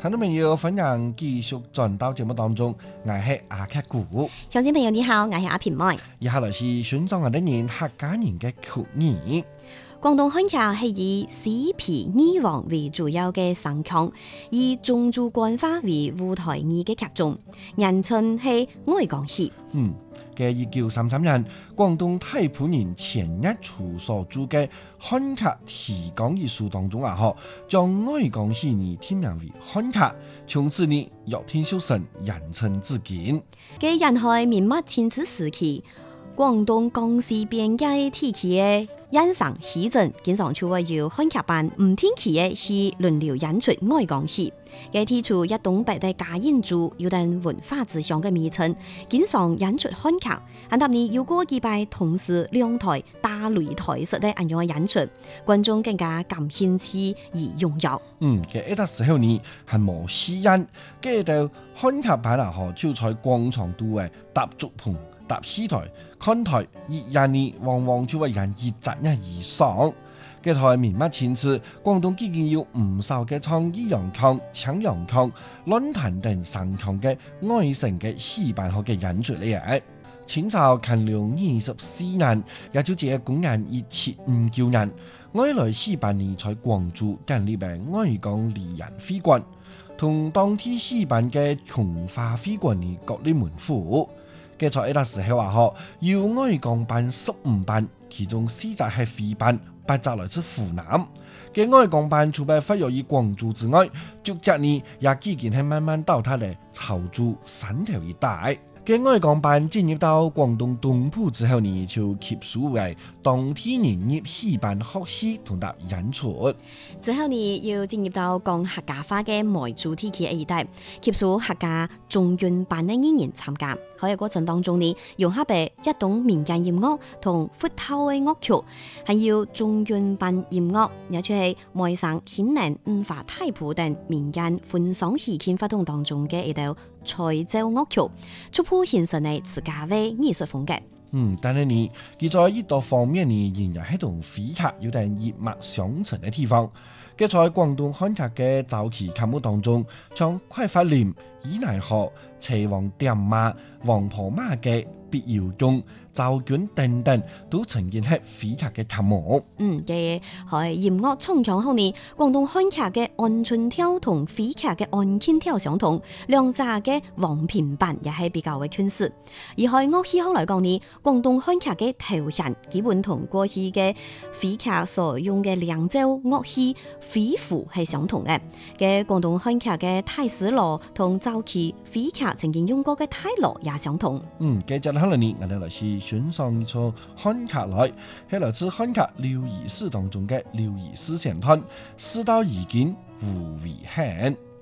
聽眾朋友，歡迎繼續轉到節目當中，我係阿克古。 鄉親朋友你好，我係阿平妹。 以下來是選擇我哋人客家人嘅曲兒。 廣東漢劇係以四皮二黃為主要嘅聲腔，以中州官話為舞台劇嘅劇種，人稱係愛港戲。 嘅1933年，廣東太仆人錢一初所著嘅漢劇提綱藝術當中將愛港戲呢添名為漢劇，從此呢樂天修成，人稱至今。 嘅人海明末清初時期，廣東江西邊界地區嘅演上戲鎮，經常就會有漢劇班唔定期嘅係輪流演出愛港戲。嘅提出一東北嘅嘉應州有等文化志向嘅名稱，經常演出漢劇。但係呢，有過幾擺同時兩台大擂台式嘅咁樣嘅演出，觀眾更加感興趣而踴躍。 嘅一個時候呢係冇戲演，嘅到漢劇班就在廣場度嘅搭竹棚、搭戲台、看台，一演呢往往就會演1集以上。嘅台明末清初，廣東已經有唔少嘅唱義陽腔、唱陽腔、論壇等聲腔嘅外省嘅戲班學嘅演出嚟嘅。清朝乾隆24年，也就係公元1759年，外來戲班呢在廣州建立嘅愛港梨園會館，同當地戲班嘅瓊華會館呢各立門戶。嘅在一個時候有愛港班15班，其中4隻係徽班，8隻來自湖南。嘅愛港班除咗發育於廣州之外，逐漸呢也漸漸係慢慢到達嚟潮州、汕頭一帶。嘅愛港班進入到廣東東部之後呢，就吸收為當地人入戲班學習同埋演出。 之後呢，要進入到講客家話嘅梅州地區一帶，吸收客家中韻班嘅藝人參加。喺過程當中呢，融合嘅一種民間音樂同闊頭嘅樂曲，還有中韻班音樂，也就係梅省興寧五華太仆等民間歡喪喜慶活動當中嘅一道彩奏樂曲，逐步形成嘅自家嘅藝術風格。 但係呢，佢在呢度方面呢，仍然係同徽劇有點一脈相承嘅地方。佢在廣東漢劇嘅早期劇目當中，像快發林、伊奈河、邪王點馬、王婆媽嘅必要用、趙卷等等，都曾經係徽劇嘅劇目。 嘅係音樂衝強後呢，廣東漢劇嘅安春調同徽劇嘅安慶調相同，兩者嘅黃片版也係比較嘅相似。而喺樂器上來講呢，廣東漢劇嘅頭弦基本同過去嘅徽劇所用嘅兩奏樂器徽符係相同嘅。嘅廣東漢劇嘅太師鑼同早期徽劇曾經用過嘅太鑼也相同。 接着可能呢，我哋來是欣賞一出漢劇來，係來自漢劇劉義士當中嘅劉義士神探，事到如今無遺憾。